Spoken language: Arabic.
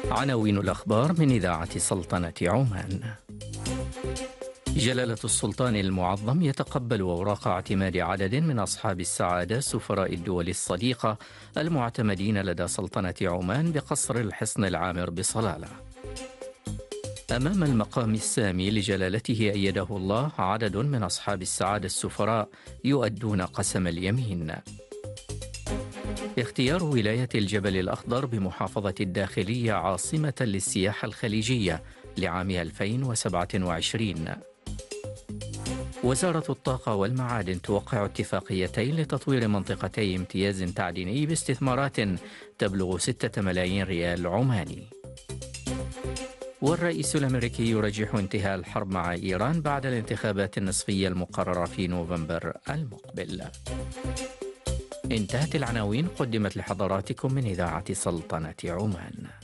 عناوين الأخبار من إذاعة سلطنة عمان. جلالة السلطان المعظم يتقبل أوراق اعتماد عدد من أصحاب السعادة سفراء الدول الصديقة المعتمدين لدى سلطنة عمان بقصر الحصن العامر بصلالة. أمام المقام السامي لجلالته أيده الله عدد من أصحاب السعادة السفراء يؤدون قسم اليمين. اختيار ولاية الجبل الأخضر بمحافظة الداخلية عاصمة للسياحة الخليجية لعام 2027. وزارة الطاقة والمعادن توقع اتفاقيتين لتطوير منطقتي امتياز تعديني باستثمارات تبلغ 6 ملايين ريال عماني. والرئيس الأمريكي يرجح انتهاء الحرب مع إيران بعد الانتخابات النصفية المقررة في نوفمبر المقبل. انتهت العناوين، قدمت لحضراتكم من إذاعة سلطنة عمان.